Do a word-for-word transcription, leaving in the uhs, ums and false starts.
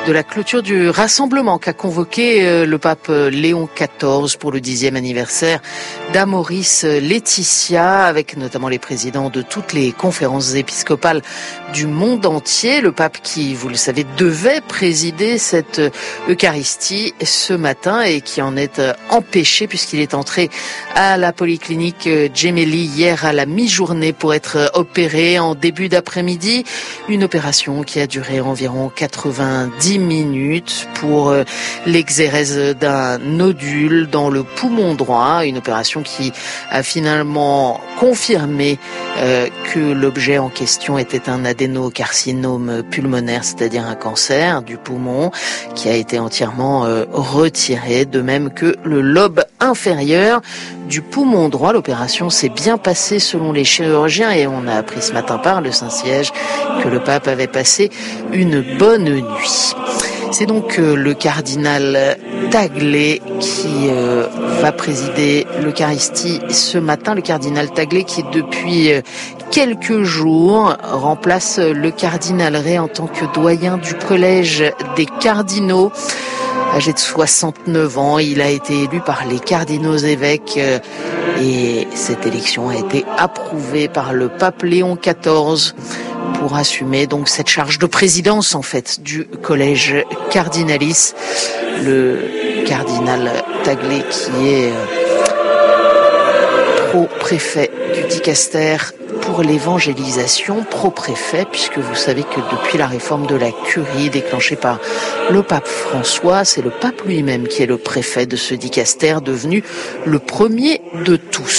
de la clôture du rassemblement qu'a convoqué le pape Léon quatorze pour le dixième anniversaire d'Amoris Laetitia, avec notamment les présidents de toutes les conférences épiscopales du monde entier. Le pape qui, vous le savez, devait présider cette Eucharistie ce matin et qui en est empêché puisqu'il est entré à la polyclinique Gemelli hier à la mi-journée pour être opéré en début d'après-midi. Une opération qui a duré environ quatre-vingt-dix minutes pour l'exérèse d'un nodule dans le poumon droit. Une opération qui a finalement confirmé euh, que l'objet en question était un adénocarcinome pulmonaire, c'est-à-dire un cancer du poumon qui a été entièrement euh, retiré, de même que le lobe inférieur du poumon droit. L'opération s'est bien passée selon les chirurgiens et on a appris ce matin par le Saint-Siège que le pape avait passé une bonne nuit. C'est donc euh, le cardinal Taglé qui euh, va présider l'Eucharistie ce matin. Le cardinal Taglé qui depuis euh, quelques jours remplace le cardinal Ray en tant que doyen du collège des cardinaux. Âgé de soixante-neuf ans, il a été élu par les cardinaux évêques euh, et cette élection a été approuvée par le pape Léon quatorze pour assumer donc cette charge de présidence en fait du collège cardinalis. Le cardinal Taglé qui est euh, pro-préfet du dicaster pour l'évangélisation, pro-préfet, puisque vous savez que depuis la réforme de la curie déclenchée par le pape François, c'est le pape lui-même qui est le préfet de ce dicaster, devenu le premier de tous.